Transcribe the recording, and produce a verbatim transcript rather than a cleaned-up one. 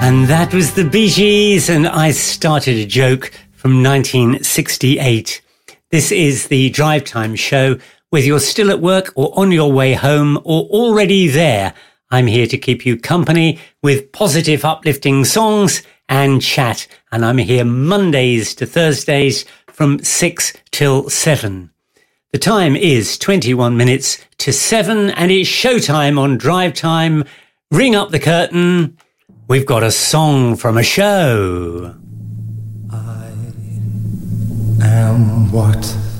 And that was the Bee Gees, and I Started a Joke from nineteen sixty-eight. This is the Drive Time Show. Whether you're still at work or on your way home or already there, I'm here to keep you company with positive, uplifting songs and chat. And I'm here Mondays to Thursdays from six till seven. The time is twenty-one minutes to seven, and it's showtime on Drive Time. Ring up the curtain. We've got a song from a show. I am what